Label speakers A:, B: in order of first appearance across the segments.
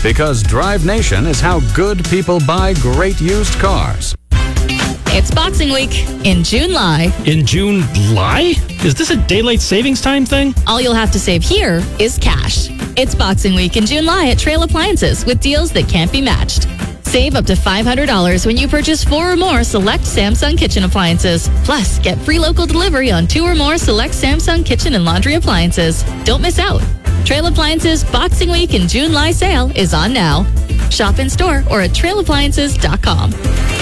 A: because Drive Nation is how good people buy great used cars.
B: It's Boxing Week in July.
C: In July? Is this a daylight savings time thing?
B: All you'll have to save here is cash. It's Boxing Week in July at Trail Appliances with deals that can't be matched. Save up to $500 when you purchase 4 or more select Samsung kitchen appliances. Plus, get free local delivery on 2 or more select Samsung kitchen and laundry appliances. Don't miss out. Trail Appliances Boxing Week in July sale is on now. Shop in store or at trailappliances.com.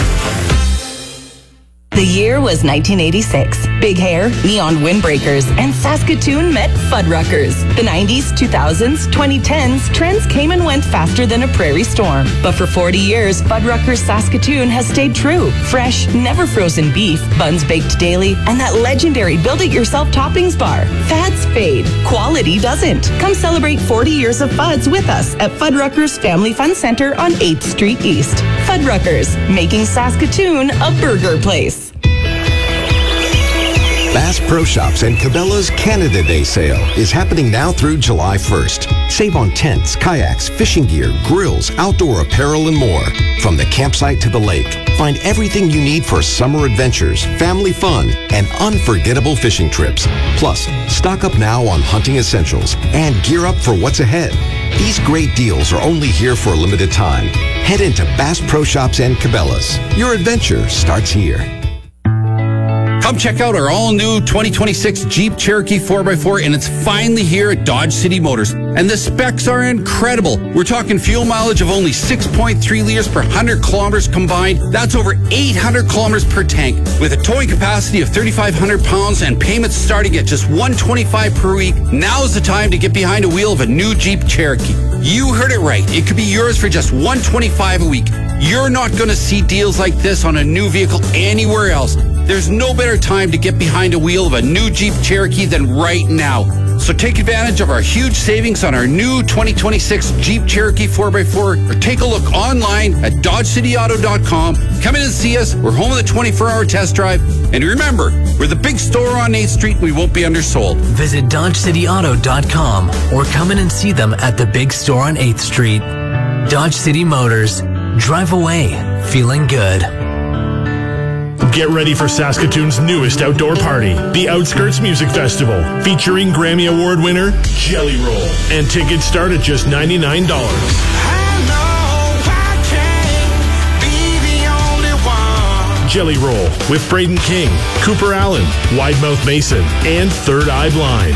D: The year was 1986. Big hair, neon windbreakers, and Saskatoon met Fuddruckers. The 90s, 2000s, 2010s, trends came and went faster than a prairie storm. But for 40 years, Fuddruckers Saskatoon has stayed true. Fresh, never frozen beef, buns baked daily, and that legendary build-it-yourself toppings bar. Fads fade. Quality doesn't. Come celebrate 40 years of Fuds with us at Fuddruckers Family Fun Center on 8th Street East. Fuddruckers, making Saskatoon a burger place.
E: Bass Pro Shops and Cabela's Canada Day sale is happening now through July 1st. Save on tents, kayaks, fishing gear, grills, outdoor apparel, and more. From the campsite to the lake, find everything you need for summer adventures, family fun, and unforgettable fishing trips. Plus, stock up now on hunting essentials and gear up for what's ahead. These great deals are only here for a limited time. Head into Bass Pro Shops and Cabela's. Your adventure starts here.
F: Come check out our all-new 2026 Jeep Cherokee 4x4, and it's finally here at Dodge City Motors. And the specs are incredible. We're talking fuel mileage of only 6.3 liters per 100 kilometers combined. That's over 800 kilometers per tank. With a towing capacity of 3,500 pounds and payments starting at just $125 per week, now's the time to get behind a wheel of a new Jeep Cherokee. You heard it right. It could be yours for just $125 a week. You're not going to see deals like this on a new vehicle anywhere else. There's no better time to get behind a wheel of a new Jeep Cherokee than right now. So take advantage of our huge savings on our new 2026 Jeep Cherokee 4x4 or take a look online at DodgeCityAuto.com. Come in and see us. We're home with a 24-hour test drive. And remember, we're the big store on 8th Street. We won't be undersold.
G: Visit DodgeCityAuto.com or come in and see them at the big store on 8th Street. Dodge City Motors. Drive away feeling good.
H: Get ready for Saskatoon's newest outdoor party, the Outskirts Music Festival, featuring Grammy Award winner Jelly Roll. And tickets start at just $99. Jelly Roll with Braden King, Cooper Allen, Widemouth Mason, and Third Eye Blind.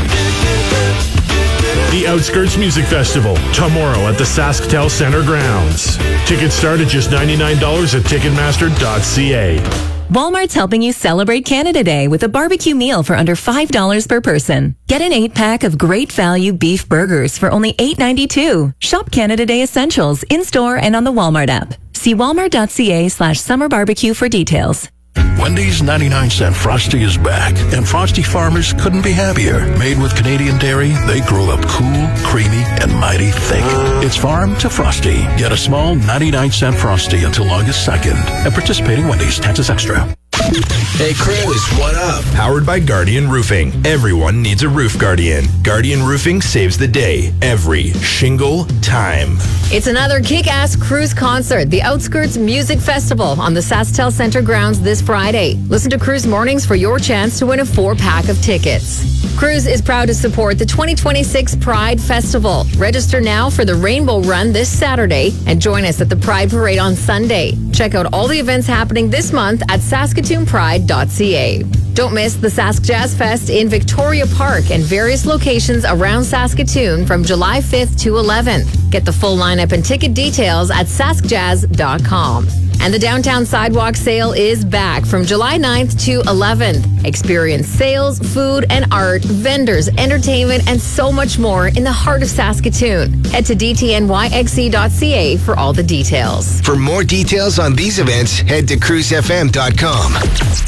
H: The Outskirts Music Festival, tomorrow at the SaskTel Center grounds. Tickets start at just $99 at Ticketmaster.ca.
I: Walmart's helping you celebrate Canada Day with a barbecue meal for under $5 per person. Get an 8-pack of great value beef burgers for only $8.92. Shop Canada Day Essentials in-store and on the Walmart app. See walmart.ca/summer barbecue for details.
J: Wendy's 99-cent Frosty is back, and Frosty farmers couldn't be happier. Made with Canadian dairy, they grow up cool, creamy, and mighty thick. It's farm to Frosty. Get a small 99-cent Frosty until August 2nd at participating Wendy's. Taxes extra.
K: Hey Chris, what up? Powered by Guardian Roofing. Everyone needs a roof guardian. Guardian Roofing saves the day every shingle time.
L: It's another kick-ass Cruise concert, the Outskirts Music Festival on the SaskTel Center grounds this Friday. Listen to Cruise Mornings for your chance to win a 4-pack of tickets. Cruise is proud to support the 2026 Pride Festival. Register now for the Rainbow Run this Saturday and join us at the Pride Parade on Sunday. Check out all the events happening this month at SaskatoonPride.ca. Don't miss the Sask Jazz Fest in Victoria Park and various locations around Saskatoon from July 5th to 11th. Get the full lineup and ticket details at saskjazz.com. And the Downtown Sidewalk Sale is back from July 9th to 11th. Experience sales, food and art, vendors, entertainment, and so much more in the heart of Saskatoon. Head to dtnyxc.ca for all the details.
M: For more details on these events, head to cruisefm.com.